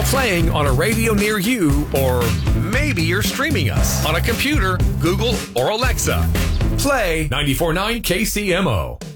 now playing on a radio near you, or maybe you're streaming us on a computer, Google, or Alexa. Play 94.9 KCMO.